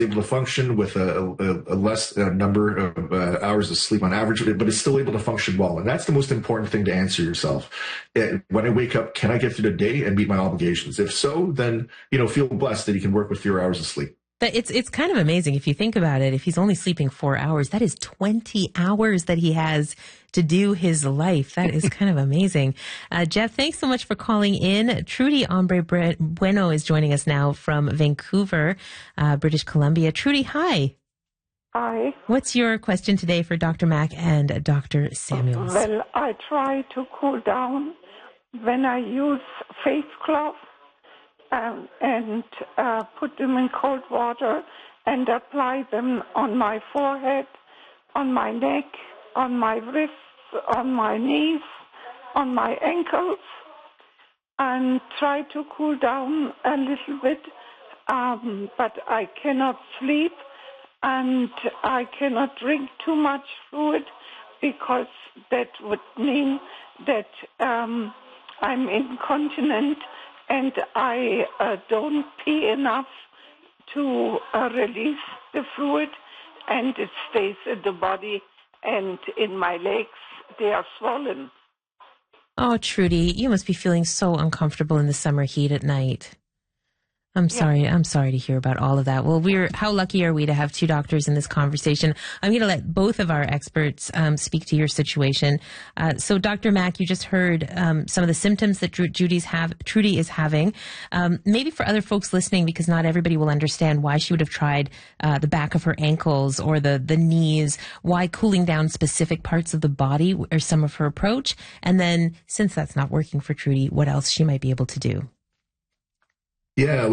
able to function with a less number of hours of sleep on average, but is still able to function well. And that's the most important thing to answer yourself. When I wake up, can I get through the day and meet my obligations? If so, then, feel blessed that you can work with fewer hours of sleep. But it's kind of amazing if you think about it. If he's only sleeping 4 hours, that is 20 hours that he has to do his life. That is kind of amazing. Jeff, thanks so much for calling in. Trudy Ombre Bueno is joining us now from Vancouver, British Columbia. Trudy, hi. Hi. What's your question today for Dr. Mack and Dr. Samuels? Well, I try to cool down when I use face cloth. And put them in cold water and apply them on my forehead, on my neck, on my wrists, on my knees, on my ankles, and try to cool down a little bit. But I cannot sleep, and I cannot drink too much fluid because that would mean that I'm incontinent. And I don't pee enough to release the fluid, and it stays in the body, and in my legs, they are swollen. Oh, Trudy, you must be feeling so uncomfortable in the summer heat at night. I'm sorry. I'm sorry to hear about all of that. Well, how lucky are we to have two doctors in this conversation? I'm going to let both of our experts speak to your situation. So, Dr. Mack, you just heard some of the symptoms that Trudy is having. Maybe for other folks listening, because not everybody will understand why she would have tried the back of her ankles or the knees, why cooling down specific parts of the body or some of her approach. And then, since that's not working for Trudy, what else she might be able to do. Yeah,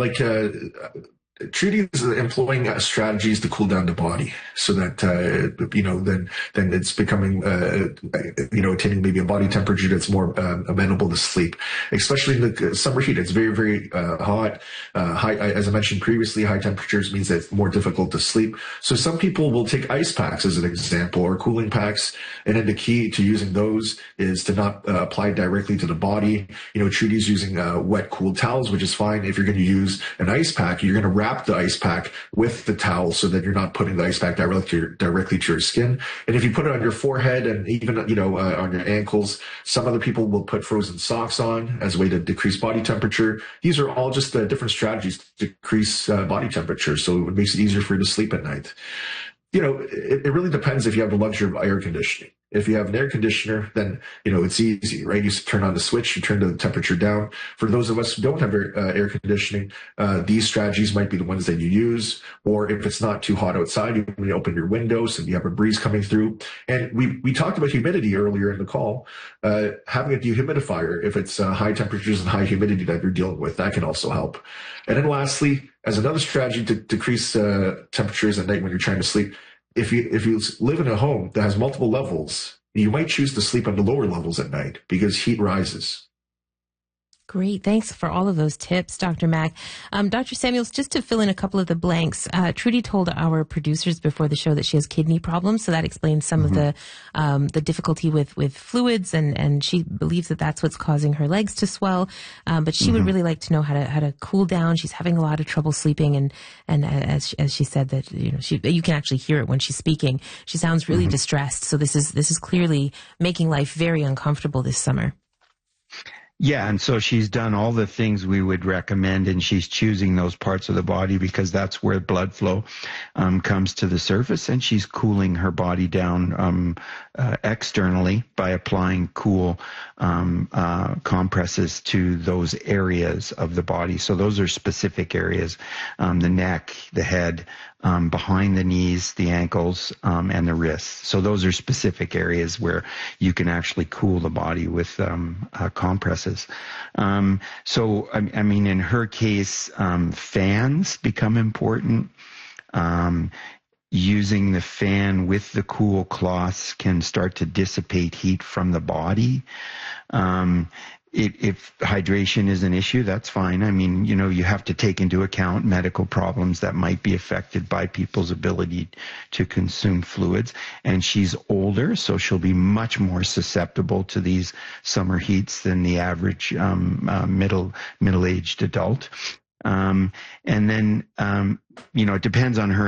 Trudy is employing strategies to cool down the body so that, then it's becoming, attaining maybe a body temperature that's more amenable to sleep, especially in the summer heat. It's very, very hot. High, as I mentioned previously, high temperatures means that it's more difficult to sleep. So some people will take ice packs as an example, or cooling packs. And then the key to using those is to not apply directly to the body. Trudy's using wet, cool towels, which is fine. If you're going to use an ice pack, you're going to wrap the ice pack with the towel so that you're not putting the ice pack directly to your skin. And if you put it on your forehead and even, on your ankles, some other people will put frozen socks on as a way to decrease body temperature. These are all just different strategies to decrease body temperature. So it makes it easier for you to sleep at night. It really depends if you have the luxury of air conditioning. If you have an air conditioner, then, it's easy, right? You turn on the switch, you turn the temperature down. For those of us who don't have air conditioning, these strategies might be the ones that you use. Or if it's not too hot outside, you open your windows and you have a breeze coming through. And we talked about humidity earlier in the call. Having a dehumidifier, if it's high temperatures and high humidity that you're dealing with, that can also help. And then lastly, as another strategy to decrease temperatures at night when you're trying to sleep, if you live in a home that has multiple levels, you might choose to sleep on the lower levels at night because heat rises. Great. Thanks for all of those tips, Dr. Mack. Dr. Samuels, just to fill in a couple of the blanks, Trudy told our producers before the show that she has kidney problems. So that explains some of the difficulty with fluids. And she believes that that's what's causing her legs to swell. But she would really like to know how to cool down. She's having a lot of trouble sleeping. And as she said that, you can actually hear it when she's speaking. She sounds really distressed. So this is clearly making life very uncomfortable this summer. Yeah, and so she's done all the things we would recommend, and she's choosing those parts of the body because that's where blood flow comes to the surface, and she's cooling her body down externally by applying cool compresses to those areas of the body. So those are specific areas, the neck, the head, behind the knees, the ankles, and the wrists. So those are specific areas where you can actually cool the body with compresses. So, I mean, in her case, fans become important. Using the fan with the cool cloths can start to dissipate heat from the body. If hydration is an issue, that's fine. I mean, you have to take into account medical problems that might be affected by people's ability to consume fluids. And she's older, so she'll be much more susceptible to these summer heats than the average middle-aged adult. And then, it depends on her